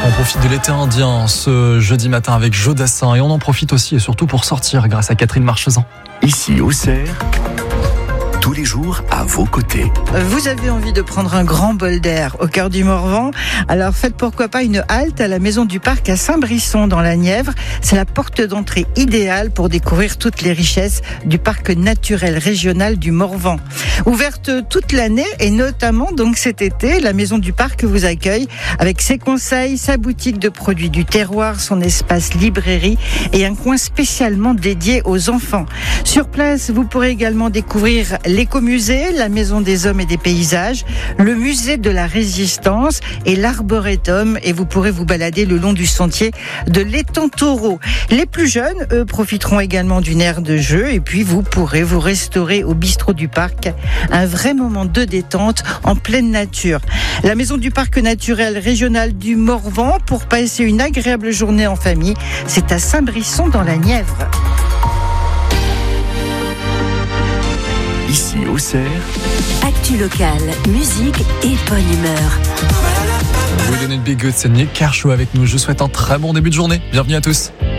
On profite de l'été indien ce jeudi matin avec Jodassin et on en profite aussi et surtout pour sortir grâce à Catherine Marchezan. Ici Auxerre, tous les jours à vos côtés. Vous avez envie de prendre un grand bol d'air au cœur du Morvan? Alors faites pourquoi pas une halte à la Maison du Parc à Saint-Brisson dans la Nièvre. C'est la porte d'entrée idéale pour découvrir toutes les richesses du parc naturel régional du Morvan. Ouverte toute l'année et notamment donc cet été, la Maison du Parc vous accueille avec ses conseils, sa boutique de produits du terroir, son espace librairie et un coin spécialement dédié aux enfants. Sur place, vous pourrez également découvrir l'écomusée, la Maison des Hommes et des Paysages, le musée de la Résistance et l'arboretum, et vous pourrez vous balader le long du sentier de l'étang Taureau. Les plus jeunes, eux, profiteront également d'une aire de jeu et puis vous pourrez vous restaurer au bistrot du parc. Un vrai moment de détente en pleine nature. La Maison du Parc naturel régional du Morvan pour passer une agréable journée en famille. C'est à Saint-Brisson dans la Nièvre. Ici Auxerre, Actu locale, musique et bonne humeur. Vous donnez le Big Good, c'est Nick Kershaw avec nous. Je vous souhaite un très bon début de journée. Bienvenue à tous.